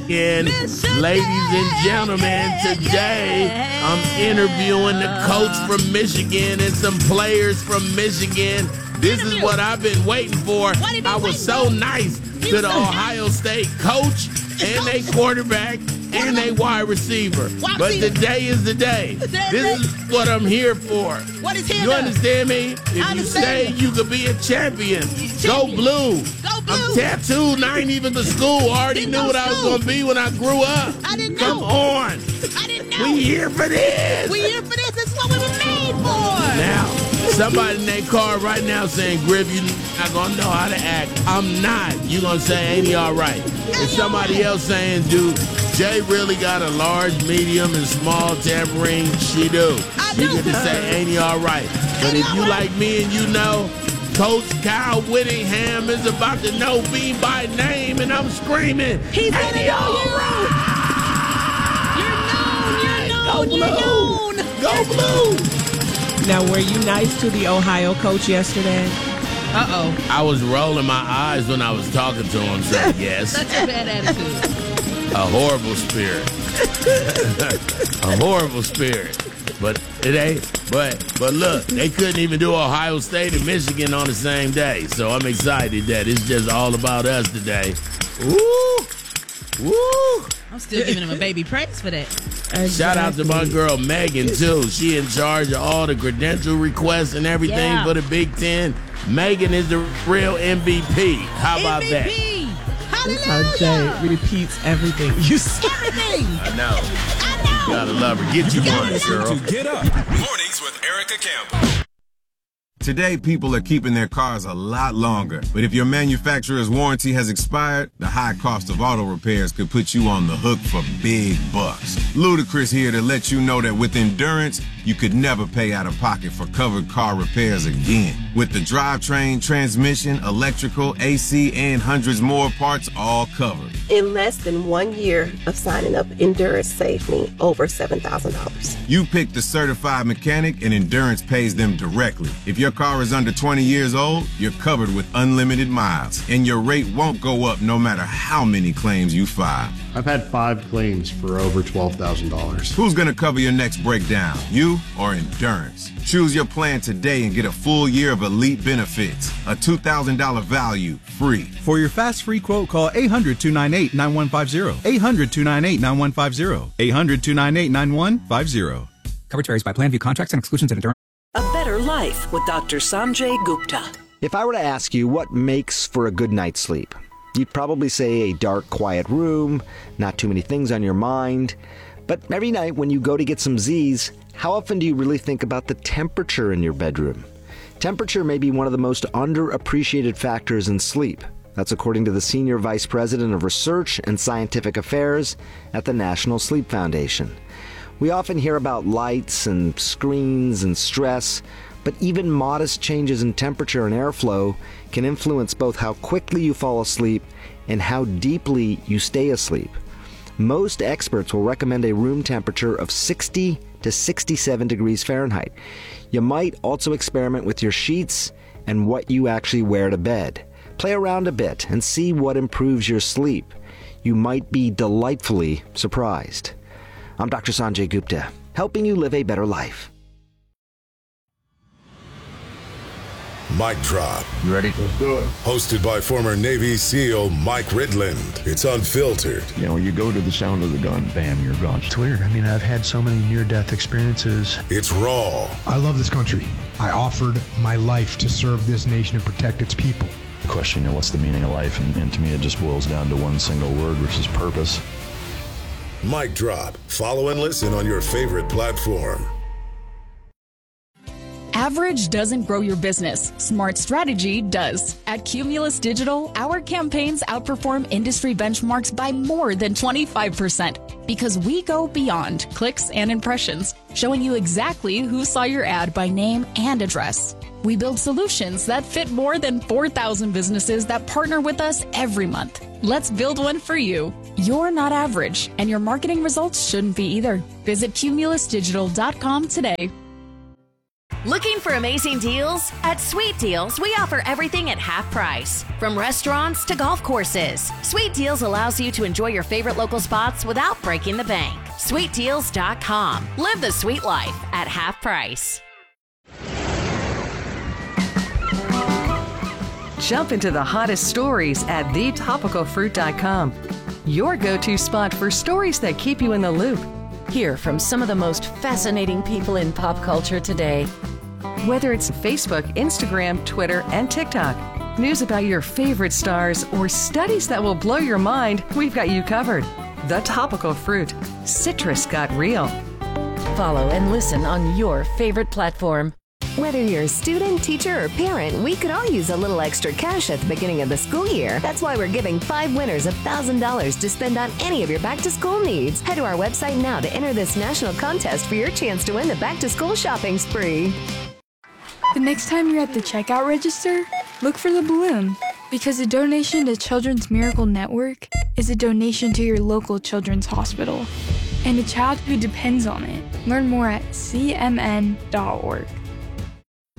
And ladies and gentlemen, today I'm interviewing the coach from Michigan and some players from Michigan. This is what I've been waiting for. I was so nice to the Ohio State coach and they quarterback and they wide receiver. But today is the day. This is what I'm here for. What is here? You understand me? If you say you could be a champion, go blue. I'm tattooed and I ain't even to school. I already knew what I was going to be when I grew up. I didn't know. Come on. I didn't know. We here for this. We here for this. This is what we were made for. Now, somebody in their car right now saying, Griff, you're not going to know how to act. I'm not. You going to say, ain't he all right? And somebody else saying, dude, Jay really got a large, medium, and small tambourine. She do. You get to say, ain't he all right? But if you like me and you know, Coach Kyle Whittingham is about to know me by name, and I'm screaming, He's ain't he all right? You're known. Go blue. Now, were you nice to the Ohio coach yesterday? Uh-oh. I was rolling my eyes when I was talking to him, so yes. Such a bad attitude. A horrible spirit. A horrible spirit. But it ain't. But look, they couldn't even do Ohio State and Michigan on the same day. So I'm excited that it's just all about us today. Woo! Woo! I'm still giving him a baby praise for that. Exactly. Shout out to my girl Megan too. She in charge of all the credential requests and everything for the Big Ten. Megan is the real MVP. How about that? Hallelujah. Jay repeats everything you say. Everything. I know. You gotta love her. Get you one, girl. To Get Up. Mornings with Erica Campbell. Today, people are keeping their cars a lot longer. But if your manufacturer's warranty has expired, the high cost of auto repairs could put you on the hook for big bucks. Ludacris here to let you know that with Endurance, you could never pay out of pocket for covered car repairs again. With the drivetrain, transmission, electrical, AC, and hundreds more parts all covered. In less than 1 year of signing up, Endurance saved me over $7,000. You pick the certified mechanic and Endurance pays them directly. If your car is under 20 years old, you're covered with unlimited miles, and your rate won't go up no matter how many claims you file. I've had 5 claims for over $12,000. Who's gonna cover your next breakdown, you or Endurance? Choose your plan today and get a full year of elite benefits. A $2,000 value, free. For your fast free quote, call 800-298-9150. 800-298-9150. 800-298-9150. Coverage varies by plan. View contracts and exclusions at Endurance. A Better Life with Dr. Sanjay Gupta. If I were to ask you what makes for a good night's sleep, you'd probably say a dark, quiet room, not too many things on your mind. But every night when you go to get some Z's, how often do you really think about the temperature in your bedroom? Temperature may be one of the most underappreciated factors in sleep. That's according to the Senior Vice President of Research and Scientific Affairs at the National Sleep Foundation. We often hear about lights and screens and stress, but even modest changes in temperature and airflow can influence both how quickly you fall asleep and how deeply you stay asleep. Most experts will recommend a room temperature of 60 to 67 degrees Fahrenheit. You might also experiment with your sheets and what you actually wear to bed. Play around a bit and see what improves your sleep. You might be delightfully surprised. I'm Dr. Sanjay Gupta, helping you live a better life. Mic Drop. You ready? Let's do it. Hosted by former Navy SEAL Mike Ridland. It's unfiltered. You know, you go to the sound of the gun, bam, you're gone. It's weird. I mean, I've had so many near-death experiences. It's raw. I love this country. I offered my life to serve this nation and protect its people. The question, you know, what's the meaning of life? And to me, it just boils down to one single word, which is purpose. Mic Drop. Follow and listen on your favorite platform. Average doesn't grow your business. Smart strategy does. At Cumulus Digital, our campaigns outperform industry benchmarks by more than 25% because we go beyond clicks and impressions, showing you exactly who saw your ad by name and address. We build solutions that fit more than 4,000 businesses that partner with us every month. Let's build one for you. You're not average, and your marketing results shouldn't be either. Visit cumulusdigital.com today. Looking for amazing deals? At Sweet Deals, we offer everything at half price. From restaurants to golf courses, Sweet Deals allows you to enjoy your favorite local spots without breaking the bank. SweetDeals.com. Live the sweet life at half price. Jump into the hottest stories at thetopicalfruit.com. Your go-to spot for stories that keep you in the loop. Hear from some of the most fascinating people in pop culture today. Whether it's Facebook, Instagram, Twitter, and TikTok, news about your favorite stars, or studies that will blow your mind, we've got you covered. The Topical Fruit. Citrus got real. Follow and listen on your favorite platform. Whether you're a student, teacher, or parent, we could all use a little extra cash at the beginning of the school year. That's why we're giving 5 winners $1,000 to spend on any of your back-to-school needs. Head to our website now to enter this national contest for your chance to win the back-to-school shopping spree. The next time you're at the checkout register, look for the balloon, because a donation to Children's Miracle Network is a donation to your local children's hospital and a child who depends on it. Learn more at cmn.org.